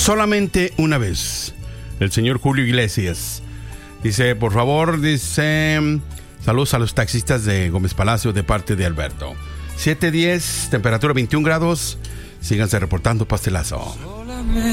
solamente una vez. El señor Julio Iglesias dice, por favor, saludos a los taxistas de Gómez Palacio de parte de Alberto. 7:10, temperatura 21 grados. Síganse reportando, pastelazo.